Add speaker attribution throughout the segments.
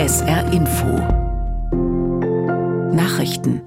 Speaker 1: SR Info Nachrichten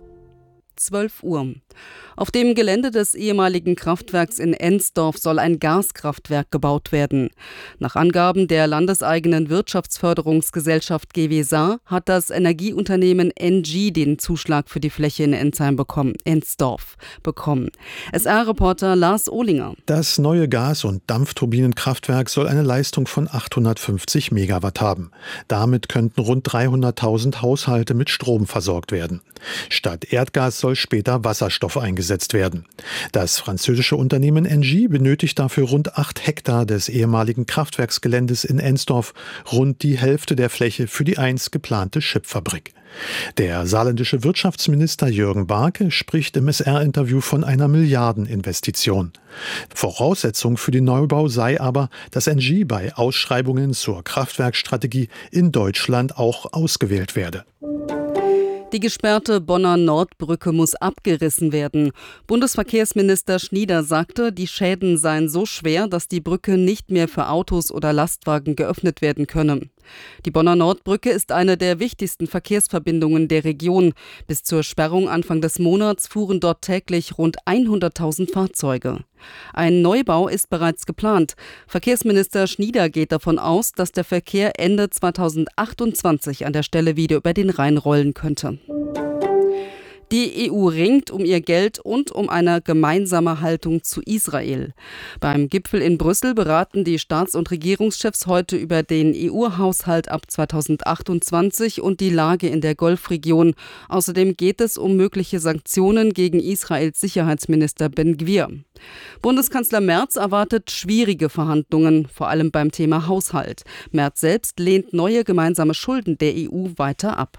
Speaker 2: 12 Uhr. Auf dem Gelände des ehemaligen Kraftwerks in Ensdorf soll ein Gaskraftwerk gebaut werden. Nach Angaben der landeseigenen Wirtschaftsförderungsgesellschaft GWSA hat das Energieunternehmen ENGIE den Zuschlag für die Fläche in Ensdorf bekommen. SR-Reporter Lars Ohlinger.
Speaker 3: Das neue Gas- und Dampfturbinenkraftwerk soll eine Leistung von 850 Megawatt haben. Damit könnten rund 300.000 Haushalte mit Strom versorgt werden. Statt Erdgas soll später Wasserstoff eingesetzt werden. Das französische Unternehmen ENGIE benötigt dafür rund 8 Hektar des ehemaligen Kraftwerksgeländes in Ensdorf, rund die Hälfte der Fläche für die einst geplante Chipfabrik. Der saarländische Wirtschaftsminister Jürgen Barke spricht im SR-Interview von einer Milliardeninvestition. Voraussetzung für den Neubau sei aber, dass ENGIE bei Ausschreibungen zur Kraftwerkstrategie in Deutschland auch ausgewählt werde.
Speaker 2: Die gesperrte Bonner Nordbrücke muss abgerissen werden. Bundesverkehrsminister Schnieder sagte, die Schäden seien so schwer, dass die Brücke nicht mehr für Autos oder Lastwagen geöffnet werden könne. Die Bonner Nordbrücke ist eine der wichtigsten Verkehrsverbindungen der Region. Bis zur Sperrung Anfang des Monats fuhren dort täglich rund 100.000 Fahrzeuge. Ein Neubau ist bereits geplant. Verkehrsminister Schnieder geht davon aus, dass der Verkehr Ende 2028 an der Stelle wieder über den Rhein rollen könnte. Die EU ringt um ihr Geld und um eine gemeinsame Haltung zu Israel. Beim Gipfel in Brüssel beraten die Staats- und Regierungschefs heute über den EU-Haushalt ab 2028 und die Lage in der Golfregion. Außerdem geht es um mögliche Sanktionen gegen Israels Sicherheitsminister Ben-Gvir. Bundeskanzler Merz erwartet schwierige Verhandlungen, vor allem beim Thema Haushalt. Merz selbst lehnt neue gemeinsame Schulden der EU weiter ab.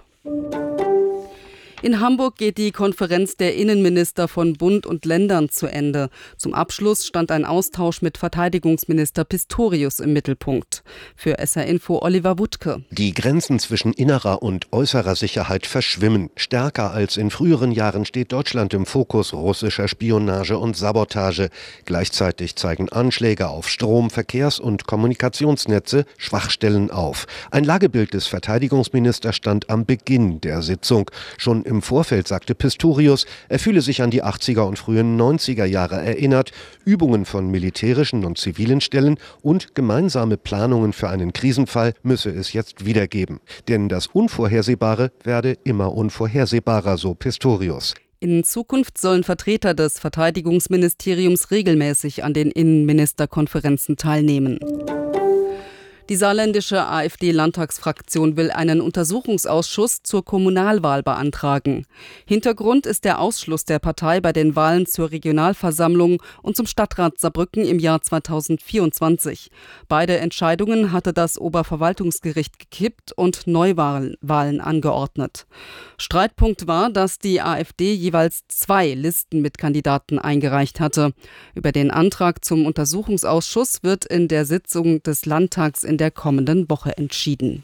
Speaker 2: In Hamburg geht die Konferenz der Innenminister von Bund und Ländern zu Ende. Zum Abschluss stand ein Austausch mit Verteidigungsminister Pistorius im Mittelpunkt. Für SR Info Oliver Wuttke.
Speaker 4: Die Grenzen zwischen innerer und äußerer Sicherheit verschwimmen. Stärker als in früheren Jahren steht Deutschland im Fokus russischer Spionage und Sabotage. Gleichzeitig zeigen Anschläge auf Strom-, Verkehrs- und Kommunikationsnetze Schwachstellen auf. Ein Lagebild des Verteidigungsministers stand am Beginn der Sitzung. Schon im Vorfeld sagte Pistorius, er fühle sich an die 80er und frühen 90er Jahre erinnert, Übungen von militärischen und zivilen Stellen und gemeinsame Planungen für einen Krisenfall müsse es jetzt wieder geben. Denn das Unvorhersehbare werde immer unvorhersehbarer, so Pistorius.
Speaker 2: In Zukunft sollen Vertreter des Verteidigungsministeriums regelmäßig an den Innenministerkonferenzen teilnehmen. Die saarländische AfD-Landtagsfraktion will einen Untersuchungsausschuss zur Kommunalwahl beantragen. Hintergrund ist der Ausschluss der Partei bei den Wahlen zur Regionalversammlung und zum Stadtrat Saarbrücken im Jahr 2024. Beide Entscheidungen hatte das Oberverwaltungsgericht gekippt und Neuwahlen angeordnet. Streitpunkt war, dass die AfD jeweils 2 Listen mit Kandidaten eingereicht hatte. Über den Antrag zum Untersuchungsausschuss wird in der Sitzung des Landtags in der kommenden Woche entschieden.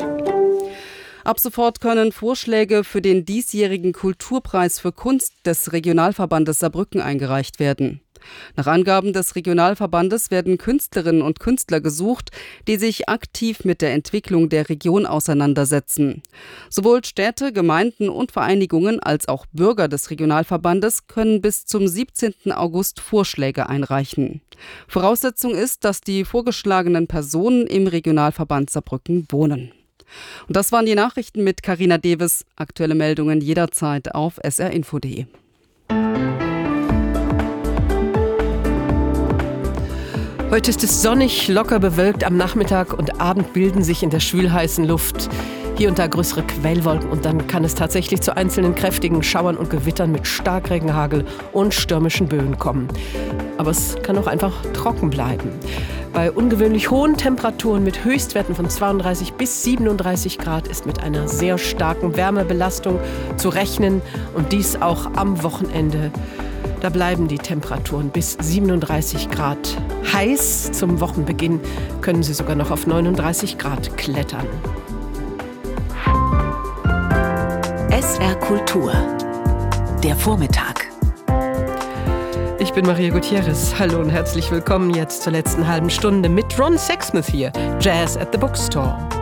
Speaker 2: Ab sofort können Vorschläge für den diesjährigen Kulturpreis für Kunst des Regionalverbandes Saarbrücken eingereicht werden. Nach Angaben des Regionalverbandes werden Künstlerinnen und Künstler gesucht, die sich aktiv mit der Entwicklung der Region auseinandersetzen. Sowohl Städte, Gemeinden und Vereinigungen als auch Bürger des Regionalverbandes können bis zum 17. August Vorschläge einreichen. Voraussetzung ist, dass die vorgeschlagenen Personen im Regionalverband Saarbrücken wohnen. Und das waren die Nachrichten mit Carina Deves. Aktuelle Meldungen jederzeit auf srinfo.de.
Speaker 5: Heute ist es sonnig, locker bewölkt. Am Nachmittag und Abend bilden sich in der schwülheißen Luft hier und da größere Quellwolken und dann kann es tatsächlich zu einzelnen kräftigen Schauern und Gewittern mit Starkregen, Hagel und stürmischen Böen kommen. Aber es kann auch einfach trocken bleiben. Bei ungewöhnlich hohen Temperaturen mit Höchstwerten von 32 bis 37 Grad ist mit einer sehr starken Wärmebelastung zu rechnen und dies auch am Wochenende. Da bleiben die Temperaturen bis 37 Grad heiß. Zum Wochenbeginn können sie sogar noch auf 39 Grad klettern.
Speaker 1: SR Kultur. Der Vormittag.
Speaker 5: Ich bin Maria Gutierrez. Hallo und herzlich willkommen jetzt zur letzten halben Stunde mit Ron Sexsmith hier. Jazz at the Bookstore.